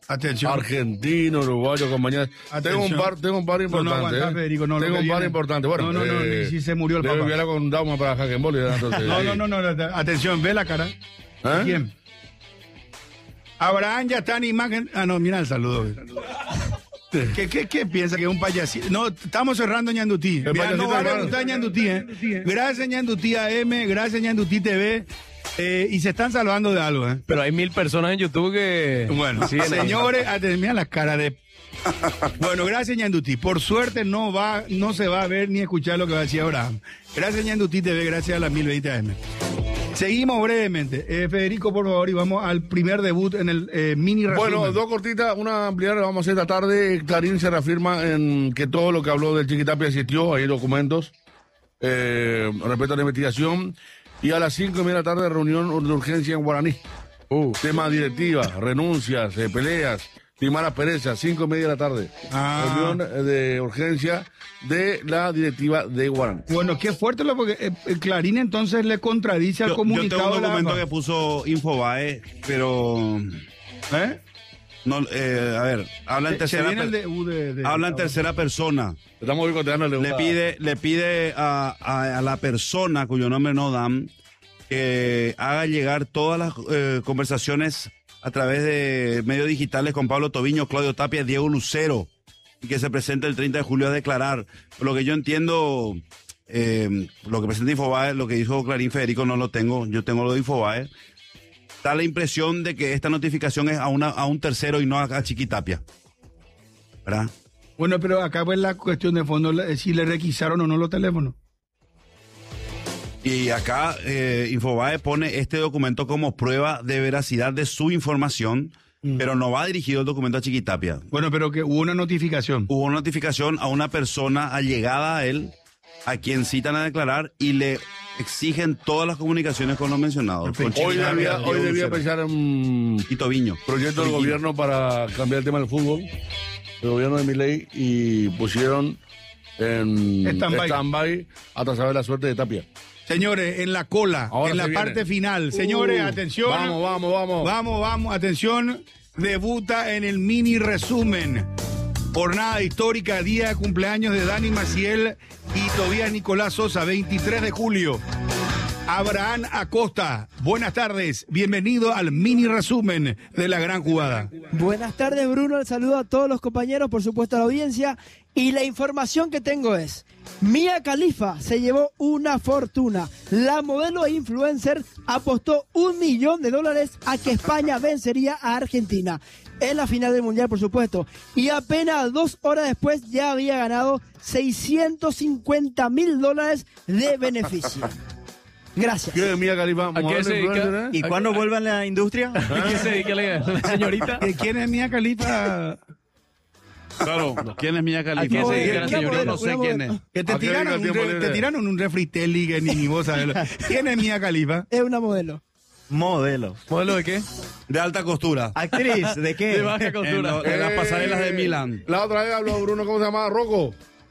Atención. Argentino, uruguayo, compañía. Tengo un par importante. Tengo un par importante. Bueno, no, si se murió el papá. Debe viajar con Dauma para Hagenbol. No. Atención, ve la cara. ¿Quién? Abraham ya está en imagen. No, mira el saludo. ¿Qué piensa que es un payasito? No, estamos cerrando Ñandutí. No va a preguntar Ñandutí, Gracias Ñandutí AM, gracias Ñandutí TV. Y se están salvando de algo, Pero hay 1000 personas en YouTube que... Bueno, señores, mira las caras de... Bueno, gracias Ñandutí. Por suerte no se va a ver ni escuchar lo que va a decir Abraham. Gracias Ñandutí TV, gracias a las 1020 AM. Seguimos brevemente. Federico, por favor, y vamos al primer debut en el mini resumen. Bueno, dos cortitas, una ampliada vamos a hacer esta tarde. Clarín se reafirma en que todo lo que habló del Chiquitapia existió, hay documentos respecto a la investigación. Y a las 5:30 de la tarde, reunión de urgencia en Guaraní. Tema directiva, renuncias, peleas, limar pereza, 5:30 de la tarde. Reunión de urgencia de la directiva de Guaraní. Bueno, qué fuerte, porque Clarín entonces le contradice al comunicado. Yo tengo un documento que puso Infobae, pero... No, a ver, habla en tercera persona. Estamos boicoteando. Le pide a la persona cuyo nombre no dan que haga llegar todas las conversaciones a través de medios digitales con Pablo Toviño, Claudio Tapia, Diego Lucero, y que se presente el 30 de julio a declarar. Por lo que yo entiendo, lo que presenta Infobae, lo que dijo Clarín Federico no lo tengo, yo tengo lo de Infobae. Da la impresión de que esta notificación es a un tercero y no a Chiquitapia, ¿verdad? Bueno, pero acá pues la cuestión de fondo, si le requisaron o no los teléfonos. Y acá Infobae pone este documento como prueba de veracidad de su información, pero no va dirigido el documento a Chiquitapia. Bueno, pero que hubo una notificación. Hubo una notificación a una persona allegada a él, a quien citan a declarar y le exigen todas las comunicaciones con los mencionados. Hoy debía pensar en y Toviño. Proyecto del gobierno para cambiar el tema del fútbol, el gobierno de Milei, y pusieron en stand-by hasta saber la suerte de Tapia. Señores, en la cola, ahora en la parte final. Señores, atención. Vamos, atención. Debuta en el mini resumen. Jornada histórica, día de cumpleaños de Dani Maciel y Tobías Nicolás Sosa, 23 de julio. Abraham Acosta, buenas tardes, bienvenido al mini resumen de la gran jugada. Buenas tardes, Bruno, el saludo a todos los compañeros, por supuesto a la audiencia, y la información que tengo es: Mia Khalifa se llevó una fortuna. La modelo e influencer apostó $1 millón a que España vencería a Argentina en la final del Mundial, por supuesto, y apenas 2 horas después ya había ganado $650,000 de beneficio. Gracias. ¿Qué es Mia Khalifa? ¿A qué se dedica? ¿Y cuándo vuelve a la industria? ¿A qué se dedica la señorita? ¿Quién es Mia Khalifa? Claro, ¿quién es Mia Khalifa? ¿A qué se dedica la señorita? No sé quién es. Que te tiraron un refritelli que ni vos sabés. ¿Quién es Mia Khalifa? Es una modelo. Modelo. ¿Modelo de qué? De alta costura. ¿Actriz? ¿De qué? De baja costura. En las pasarelas de Milán. La otra vez habló Bruno, ¿cómo se llama? Rocco.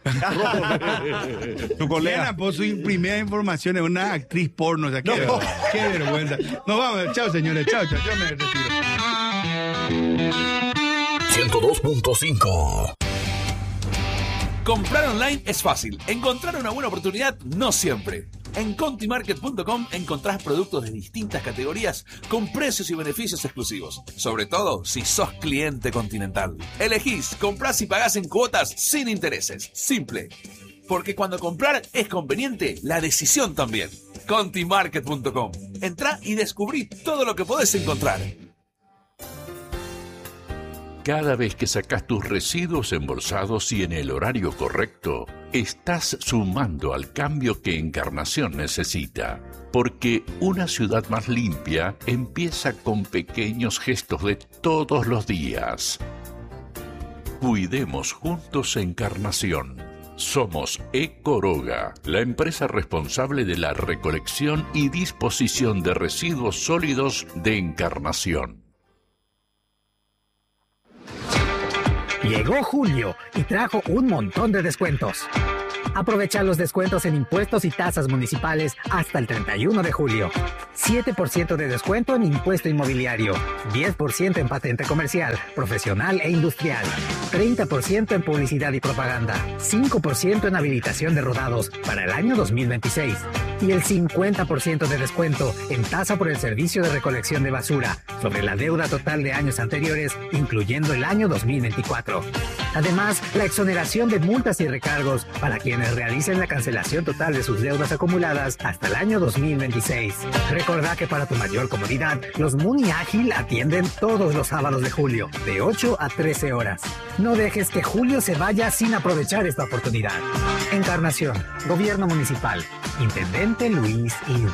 Tu colega. Por su primera información es una actriz porno. O sea, qué vergüenza. Nos vamos. Chao, señores. Chao. Yo me retiro. 102.5. Comprar online es fácil. Encontrar una buena oportunidad no siempre. En Contimarket.com encontrás productos de distintas categorías con precios y beneficios exclusivos. Sobre todo si sos cliente Continental. Elegís, comprás y pagás en cuotas sin intereses. Simple. Porque cuando comprar es conveniente, la decisión también. Contimarket.com. Entrá y descubrí todo lo que podés encontrar. Cada vez que sacas tus residuos embolsados y en el horario correcto, estás sumando al cambio que Encarnación necesita. Porque una ciudad más limpia empieza con pequeños gestos de todos los días. Cuidemos juntos Encarnación. Somos Ecoroga, la empresa responsable de la recolección y disposición de residuos sólidos de Encarnación. Llegó julio y trajo un montón de descuentos. Aprovecha los descuentos en impuestos y tasas municipales hasta el 31 de julio. 7% de descuento en impuesto inmobiliario, 10% en patente comercial, profesional e industrial, 30% en publicidad y propaganda, 5% en habilitación de rodados para el año 2026 y el 50% de descuento en tasa por el servicio de recolección de basura sobre la deuda total de años anteriores, incluyendo el año 2024. Además, la exoneración de multas y recargos para quienes realicen la cancelación total de sus deudas acumuladas hasta el año 2026. Recordá que para tu mayor comodidad, los Muni Ágil atienden todos los sábados de julio, de 8 a 13 horas. No dejes que julio se vaya sin aprovechar esta oportunidad. Encarnación, Gobierno Municipal, Intendente Luis Id.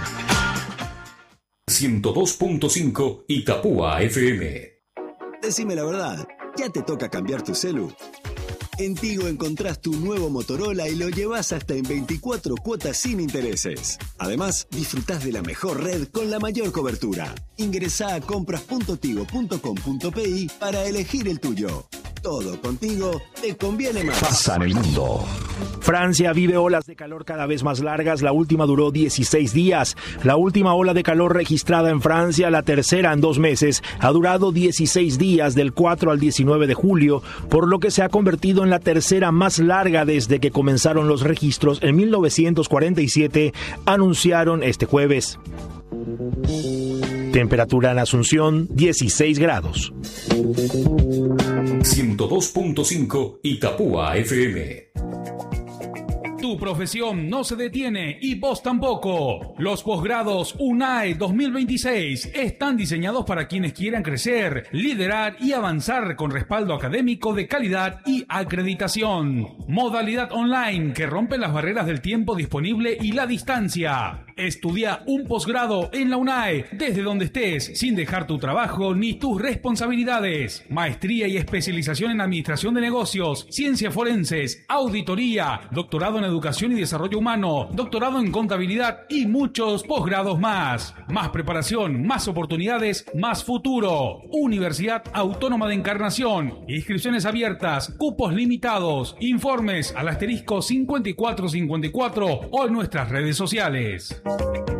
102.5 Itapúa FM. Decime la verdad, ¿ya te toca cambiar tu celu? En Tigo encontrás tu nuevo Motorola y lo llevas hasta en 24 cuotas sin intereses. Además, disfrutás de la mejor red con la mayor cobertura. Ingresá a compras.tigo.com.pi para elegir el tuyo. Todo contigo te conviene más. Pasa en el mundo. Francia vive olas de calor cada vez más largas. La última duró 16 días. La última ola de calor registrada en Francia, la tercera en 2 meses, ha durado 16 días del 4 al 19 de julio, por lo que se ha convertido en la tercera más larga desde que comenzaron los registros en 1947, anunciaron este jueves. Temperatura en Asunción, 16 grados. 102.5 Itapúa FM. Tu profesión no se detiene y vos tampoco. Los posgrados UNAE 2026 están diseñados para quienes quieran crecer, liderar y avanzar con respaldo académico de calidad y acreditación. Modalidad online que rompe las barreras del tiempo disponible y la distancia. Estudia un posgrado en la UNAE desde donde estés, sin dejar tu trabajo ni tus responsabilidades. Maestría y especialización en administración de negocios, ciencias forenses, auditoría, doctorado en educación y desarrollo humano, doctorado en contabilidad y muchos posgrados más. Más preparación, más oportunidades, más futuro. Universidad Autónoma de Encarnación. Inscripciones abiertas, cupos limitados. Informes al *5454 o en nuestras redes sociales.